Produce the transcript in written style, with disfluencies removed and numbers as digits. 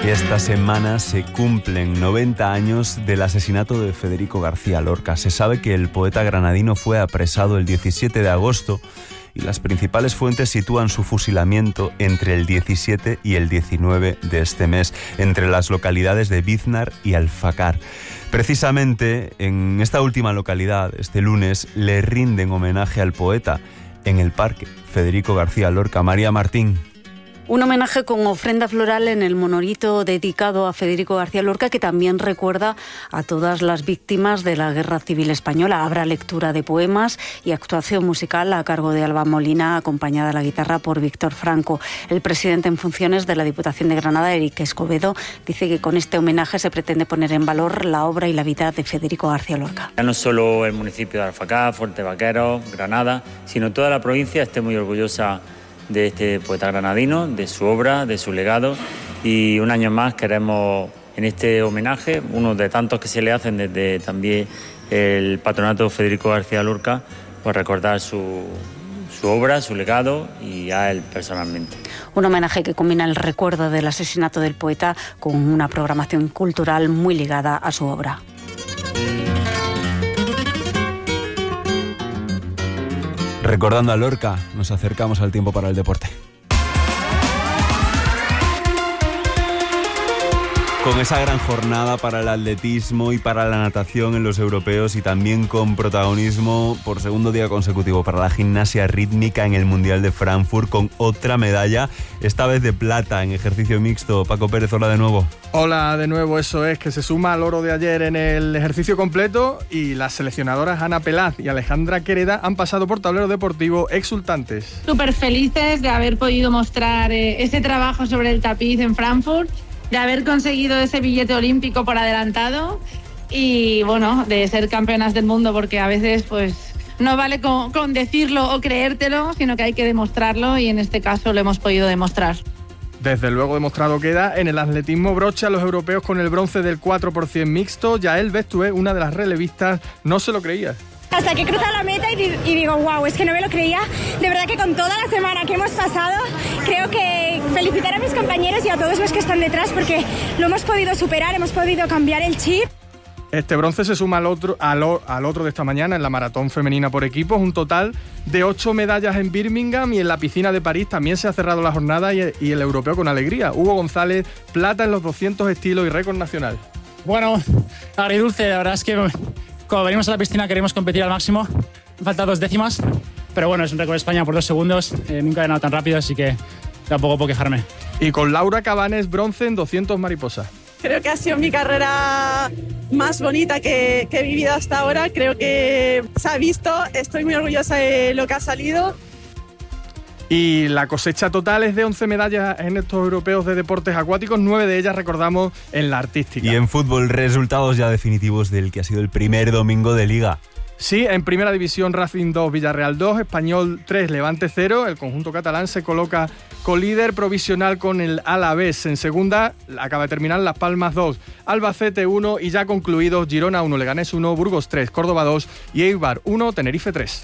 Y esta semana se cumplen 90 años del asesinato de Federico García Lorca. Se sabe que el poeta granadino fue apresado el 17 de agosto y las principales fuentes sitúan su fusilamiento entre el 17 y el 19 de este mes, entre las localidades de Biznar y Alfacar. Precisamente en esta última localidad, este lunes, le rinden homenaje al poeta en el Parque Federico García Lorca. María Martín. Un homenaje con ofrenda floral en el monolito dedicado a Federico García Lorca, que también recuerda a todas las víctimas de la Guerra Civil Española. Habrá lectura de poemas y actuación musical a cargo de Alba Molina, acompañada a la guitarra por Víctor Franco. El presidente en funciones de la Diputación de Granada, Eric Escobedo, dice que con este homenaje se pretende poner en valor la obra y la vida de Federico García Lorca. Ya no solo el municipio de Alfacar, Fuerte Vaqueros, Granada, sino toda la provincia esté muy orgullosa de este poeta granadino, de su obra, de su legado, y un año más queremos en este homenaje, uno de tantos que se le hacen desde también el patronato Federico García Lorca, pues recordar su obra, su legado y a él personalmente. Un homenaje que combina el recuerdo del asesinato del poeta con una programación cultural muy ligada a su obra. Recordando a Lorca, nos acercamos al tiempo para el deporte. Con esa gran jornada para el atletismo y para la natación en los europeos, y también con protagonismo por segundo día consecutivo para la gimnasia rítmica en el Mundial de Frankfurt, con otra medalla, esta vez de plata en ejercicio mixto. Paco Pérez, hola de nuevo. Hola de nuevo, eso es, que se suma al oro de ayer en el ejercicio completo, y las seleccionadoras Ana Pelaz y Alejandra Quereda han pasado por tablero deportivo exultantes. Súper felices de haber podido mostrar ese trabajo sobre el tapiz en Frankfurt, de haber conseguido ese billete olímpico por adelantado y, bueno, de ser campeonas del mundo, porque a veces pues no vale con decirlo o creértelo, sino que hay que demostrarlo, y en este caso lo hemos podido demostrar. Desde luego demostrado queda en el atletismo broche a los europeos con el bronce del 4% mixto. Yael Bestue, una de las relevistas, no se lo creía. Hasta que cruza la meta y digo, wow, es que no me lo creía. De verdad que con toda la semana que hemos pasado, creo que felicitar a mis compañeros y a todos los que están detrás, porque lo hemos podido superar, hemos podido cambiar el chip. Este bronce se suma al otro de esta mañana en la maratón femenina por equipos, un total de 8 medallas en Birmingham, y en la piscina de París también se ha cerrado la jornada y el europeo con alegría. Hugo González, plata en los 200 estilos y récord nacional. Bueno, agridulce, la verdad es que cuando venimos a la piscina queremos competir al máximo. Me faltan 2 décimas, pero bueno, es un récord de España por 2 segundos. Nunca he ganado tan rápido, así que tampoco puedo quejarme. Y con Laura Cabanes, bronce en 200 mariposa. Creo que ha sido mi carrera más bonita que he vivido hasta ahora. Creo que se ha visto, estoy muy orgullosa de lo que ha salido. Y la cosecha total es de 11 medallas en estos europeos de deportes acuáticos, 9 de ellas, recordamos, en la artística. Y en fútbol, resultados ya definitivos del que ha sido el primer domingo de Liga. Sí, en primera división, Racing 2, Villarreal 2, Español 3, Levante 0. El conjunto catalán se coloca colíder provisional con el Alavés. En segunda acaba de terminar Las Palmas 2, Albacete 1, y ya concluidos Girona 1, Leganés 1, Burgos 3, Córdoba 2 y Eibar 1, Tenerife 3.